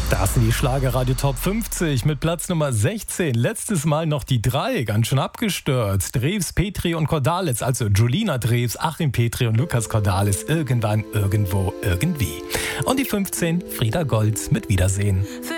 Das sind die Schlagerradio Top 50 mit Platz Nummer 16. Letztes Mal noch die 3, ganz schön abgestürzt. Drews, Petri und Cordalis, also Julina Drews, Achim Petri und Lukas Cordalis, irgendwann, irgendwo, irgendwie. Und die 15, Frieda Goltz mit Wiedersehen.